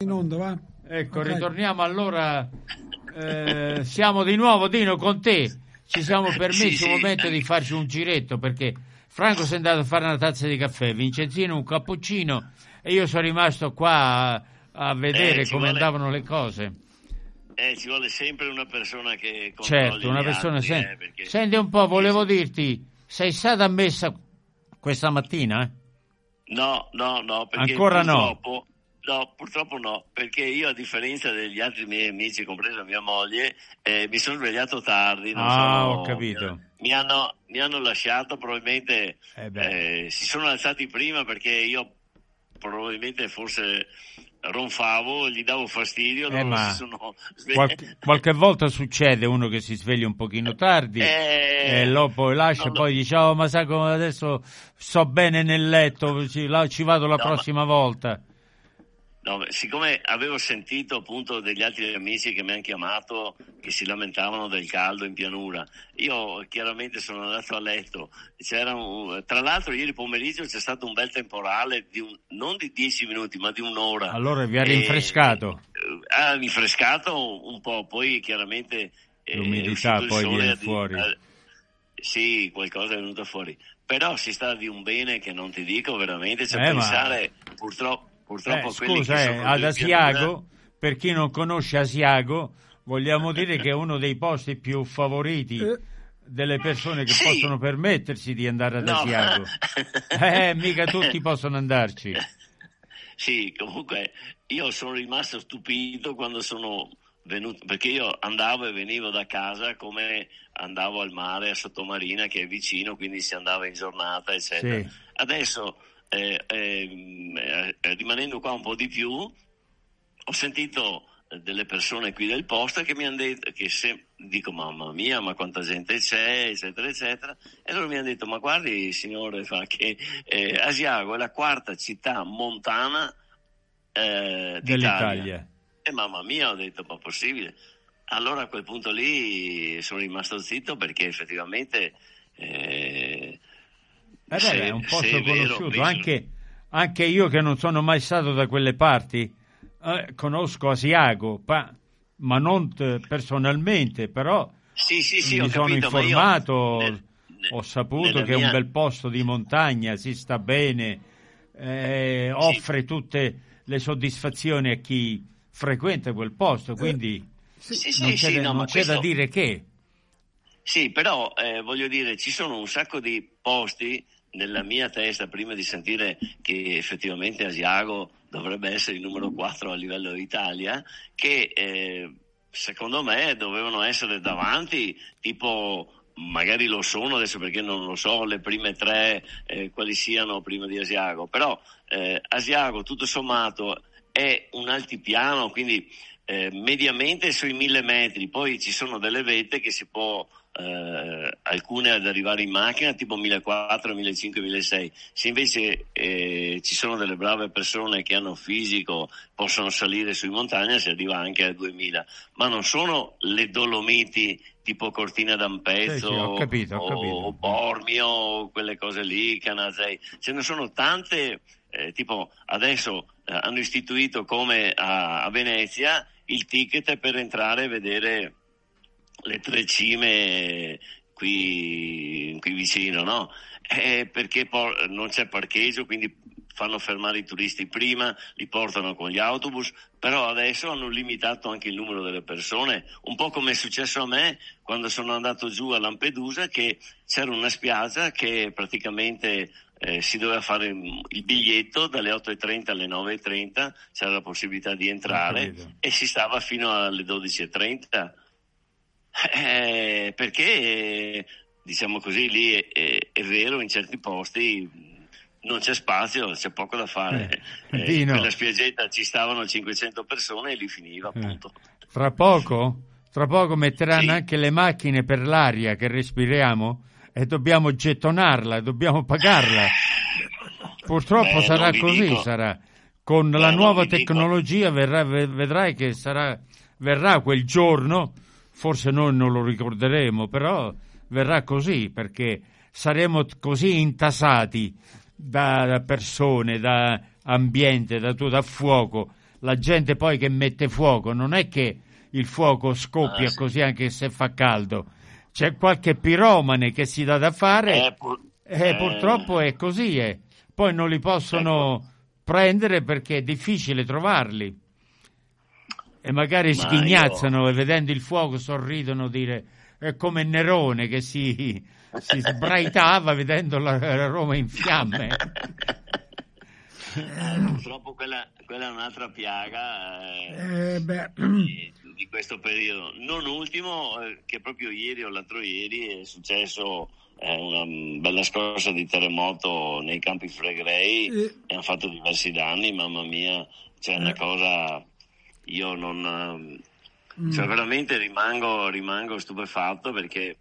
in onda, va? Ecco, okay. Ritorniamo allora. Siamo di nuovo, Dino, con te. Ci siamo permessi un momento di farci un giretto, perché Franco si è andato a fare una tazza di caffè, Vincenzino un cappuccino, e io sono rimasto qua a vedere come andavano le cose. Ci vuole sempre una persona che controlli. Certo, una persona altri, perché... Senti un po', volevo dirti, sei stata ammessa questa mattina? No, perché ancora purtroppo no, perché io, a differenza degli altri miei amici, compresa mia moglie, mi sono svegliato tardi. Ho capito. Mi hanno lasciato, probabilmente si sono alzati prima, perché io probabilmente forse ronfavo, gli davo fastidio, qualche volta succede uno che si sveglia un pochino tardi e poi lascia, poi dice ma sai come adesso sto bene nel letto, ci vado la prossima volta. No, siccome avevo sentito appunto degli altri amici che mi hanno chiamato, che si lamentavano del caldo in pianura, io chiaramente sono andato a letto. Tra l'altro ieri pomeriggio c'è stato un bel temporale non di 10 minuti ma di un'ora. Allora vi ha rinfrescato? Ha rinfrescato un po', poi chiaramente l'umidità poi viene fuori. Sì, qualcosa è venuto fuori, però si sta di un bene che non ti dico veramente, pensare purtroppo scusa, ad Asiago, per chi non conosce Asiago, vogliamo dire che è uno dei posti più favoriti delle persone che possono permettersi di andare ad Asiago. Mica tutti possono andarci. Sì, comunque io sono rimasto stupito quando sono venuto, perché io andavo e venivo da casa come andavo al mare a Sottomarina, che è vicino, quindi si andava in giornata, eccetera. Sì. Adesso rimanendo qua un po' di più, ho sentito delle persone qui del posto che mi hanno detto dico mamma mia, ma quanta gente c'è, eccetera eccetera, e loro mi hanno detto ma guardi signore, che Asiago è la quarta città montana dell'Italia. E mamma mia, ho detto ma possibile? Allora a quel punto lì sono rimasto zitto, perché effettivamente è un posto conosciuto, anche io che non sono mai stato da quelle parti, conosco Asiago, ma non personalmente, però mi sono informato, ho saputo che è un bel posto di montagna, si sta bene, offre tutte le soddisfazioni a chi frequenta quel posto, quindi non c'è da dire che. Sì, però voglio dire, ci sono un sacco di posti nella mia testa, prima di sentire che effettivamente Asiago dovrebbe essere il numero 4 a livello d'Italia, che secondo me dovevano essere davanti, tipo magari lo sono adesso perché non lo so le prime 3 quali siano prima di Asiago, però Asiago tutto sommato è un altipiano, quindi mediamente sui 1000 metri, poi ci sono delle vette che si può alcune ad arrivare in macchina tipo 1400, 1500, 1600. Se invece ci sono delle brave persone che hanno fisico, possono salire sui montagna, si arriva anche a 2000, ma non sono le Dolomiti tipo Cortina d'Ampezzo, ho capito. o Bormio, quelle cose lì, Canazei. Ce ne sono tante, tipo adesso hanno istituito come a Venezia il ticket per entrare e vedere le 3 cime qui vicino, no? Perché non c'è parcheggio, quindi fanno fermare i turisti prima, li portano con gli autobus, però adesso hanno limitato anche il numero delle persone, un po' come è successo a me quando sono andato giù a Lampedusa, che c'era una spiaggia che praticamente si doveva fare il biglietto dalle 8:30 alle 9:30, c'era la possibilità di entrare e si stava fino alle 12:30. Perché diciamo così lì è vero, in certi posti non c'è spazio, c'è poco da fare. Quella spiaggetta ci stavano 500 persone e lì finiva appunto. Tra poco metteranno anche le macchine per l'aria che respiriamo e dobbiamo gettonarla, dobbiamo pagarla. Purtroppo sarà così, sarà. Con la nuova tecnologia vedrai che verrà quel giorno. Forse noi non lo ricorderemo, però verrà così, perché saremo così intasati da persone, da ambiente, da fuoco, la gente poi che mette fuoco, non è che il fuoco scoppia così anche se fa caldo, c'è qualche piromane che si dà da fare purtroppo è così, poi non li possono prendere perché è difficile trovarli e magari sghignazzano e vedendo il fuoco sorridono, dire è come Nerone che si sbraitava vedendo la Roma in fiamme. Purtroppo quella è un'altra piaga di questo periodo. Non ultimo che proprio ieri o l'altro ieri è successo una bella scossa di terremoto nei Campi Flegrei e hanno fatto diversi danni, mamma mia, c'è una cosa, io non cioè veramente rimango stupefatto perché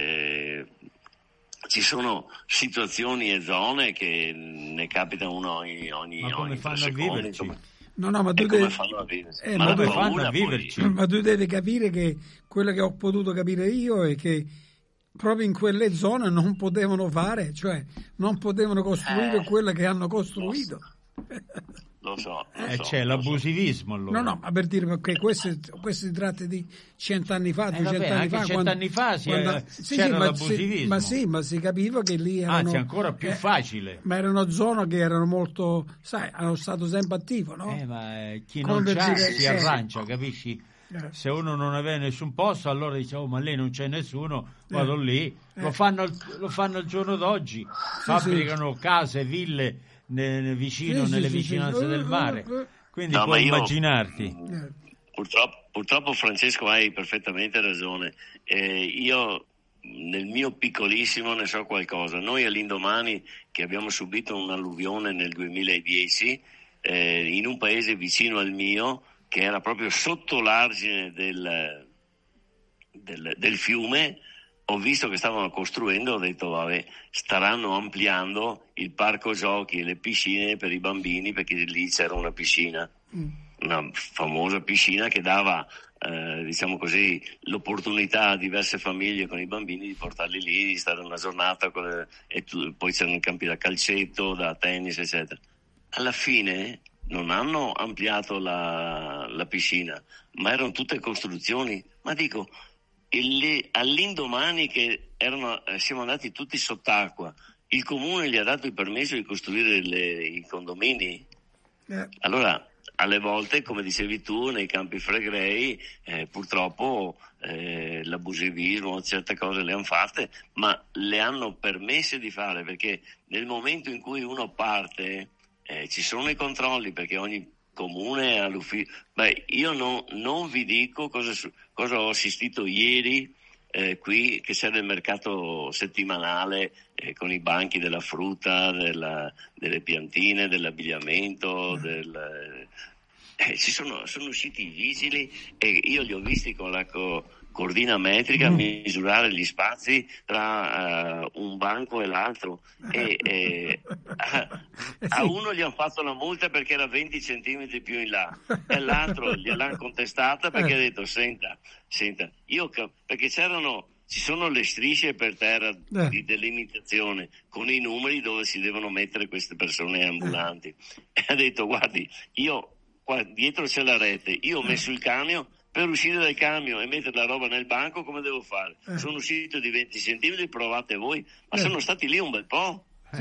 ci sono situazioni e zone che ne capita uno ogni 3 secondi. No, ma tu come fanno a viverci? Fanno a viverci? Ma tu devi capire che quello che ho potuto capire io è che proprio in quelle zone non potevano fare, cioè non potevano costruire quello che hanno costruito. Lo so. C'è l'abusivismo allora. No, ma per dire, perché questo si tratta di 100 anni fa, 200 anni fa. 100 anni fa c'era l'abusivismo. Ma si capiva che lì erano... Anzi, ancora più facile. Ma erano zone che erano molto, hanno stato sempre attivo, no? Ma chi non c'ha si arrancia, capisci? Se uno non aveva nessun posto, allora dice, ma lì non c'è nessuno, vado lì. Lo fanno il giorno d'oggi. Fabbricano case, ville nelle vicinanze del mare, quindi puoi immaginarti. Purtroppo Francesco hai perfettamente ragione, io nel mio piccolissimo ne so qualcosa. Noi all'indomani che abbiamo subito un'alluvione nel 2010 in un paese vicino al mio che era proprio sotto l'argine del fiume, ho visto che stavano costruendo, ho detto vabbè, staranno ampliando il parco giochi e le piscine per i bambini, perché lì c'era una piscina, una famosa piscina che dava, diciamo così, l'opportunità a diverse famiglie con i bambini di portarli lì, di stare una giornata, poi c'erano campi da calcetto, da tennis, eccetera. Alla fine non hanno ampliato la piscina, ma erano tutte costruzioni, ma dico... all'indomani che siamo andati tutti sott'acqua, il comune gli ha dato il permesso di costruire i condomini. Allora, alle volte, come dicevi tu, nei Campi Flegrei purtroppo l'abusivismo, certe cose le hanno fatte, ma le hanno permesse di fare, perché nel momento in cui uno parte ci sono i controlli, perché ogni comune all'ufficio. Io non vi dico cosa ho assistito ieri qui, che c'è del mercato settimanale con i banchi della frutta, delle piantine, dell'abbigliamento, ci sono usciti i vigili e io li ho visti con la cordina metrica misurare gli spazi tra un banco e l'altro e a uno gli hanno fatto la multa perché era 20 centimetri più in là e l'altro gliel'hanno contestata perché ha detto senta perché ci sono le strisce per terra di delimitazione con i numeri dove si devono mettere queste persone ambulanti e ha detto guardi, io qua dietro c'è la rete, io ho messo il camion. Per uscire dal camion e mettere la roba nel banco, come devo fare? Sono uscito di 20 centimetri, provate voi, ma sono stati lì un bel po'.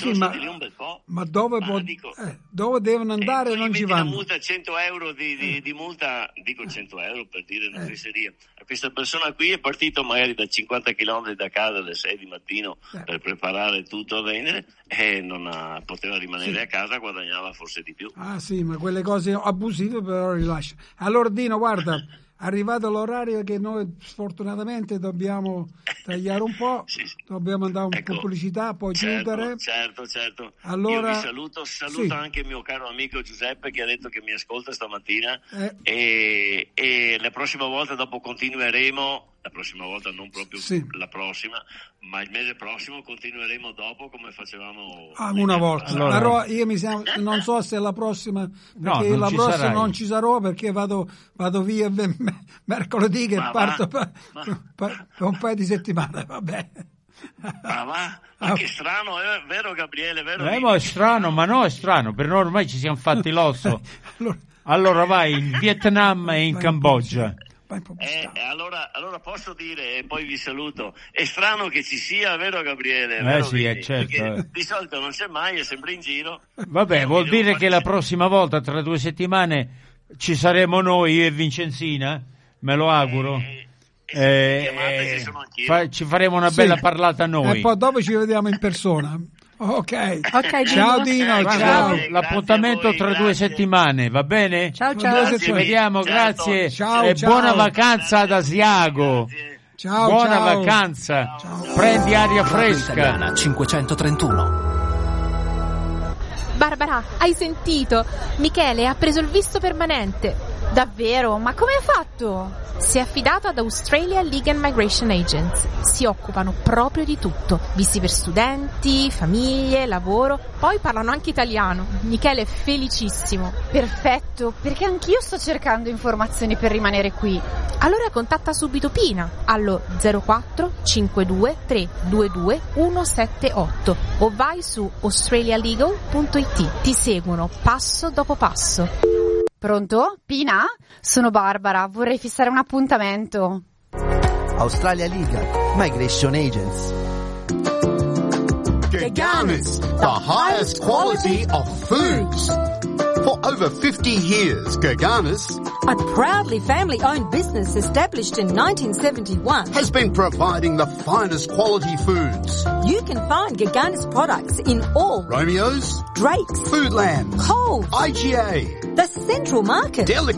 Ma dove devono andare non ci vanno? Una multa, 100 euro di multa, dico 100 euro per dire una fesseria. Questa persona qui è partito magari da 50 km da casa alle 6 di mattino per preparare tutto a vendere e non poteva rimanere a casa, guadagnava forse di più. Ah sì, ma quelle cose abusive però rilascia. Allora Dino, guarda, arrivato l'orario che noi sfortunatamente dobbiamo tagliare un po', dobbiamo andare un po' in pubblicità, poi chiudere. Certo. Allora, io vi saluto anche il mio caro amico Giuseppe che ha detto che mi ascolta stamattina e la prossima volta dopo continueremo, la prossima volta non proprio la prossima, ma il mese prossimo continueremo dopo come facevamo una volta. Allora, io non so se la prossima, perché la prossima non ci sarò perché vado via mercoledì che parto per un paio di settimane, vabbè. Ma che strano, è vero Gabriele, vero? Ma è strano, ma no, è strano, per noi ormai ci siamo fatti l'osso. allora vai in Vietnam e in Cambogia. Allora posso dire, e poi vi saluto, è strano che ci sia, vero Gabriele? Sì, è certo. Di solito non c'è mai, è sempre in giro. Vabbè, vuol dire che la prossima volta, tra 2 settimane, ci saremo noi, io e Vincenzina, me lo auguro. Ci faremo una bella parlata noi. E poi dopo ci vediamo in persona. Ok, ciao Dino, ciao. L'appuntamento tra 2 settimane, va bene? Ciao. Ci vediamo, grazie. Ciao, buona vacanza ad Asiago. Ciao, buona vacanza. Ciao. Prendi aria fresca. Italiana 531. Barbara, hai sentito? Michele ha preso il visto permanente. Davvero? Ma come ha fatto? Si è affidato ad Australia Legal Migration Agents. Si occupano proprio di tutto. Visti per studenti, famiglie, lavoro. Poi parlano anche italiano. Michele è felicissimo. Perfetto, perché anch'io sto cercando informazioni per rimanere qui. Allora contatta subito Pina allo 04 52 322 178 o vai su australialegal.it. Ti seguono passo dopo passo. Pronto? Pina? Sono Barbara, vorrei fissare un appuntamento. Australia Legal Migration Agents. Gaganas, the highest quality of foods. For over 50 years, Gaganas, a proudly family-owned business established in 1971, has been providing the finest quality foods. You can find Gaganas products in all Romeo's, Drake's, Foodland, Coles, IGA, the Central Market,